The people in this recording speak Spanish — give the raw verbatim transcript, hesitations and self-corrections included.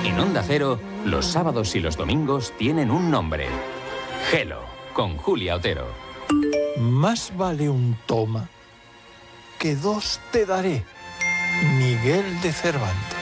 En Onda Cero, los sábados y los domingos tienen un nombre. Gelo, con Julia Otero. Más vale un toma que dos te daré. Miguel de Cervantes.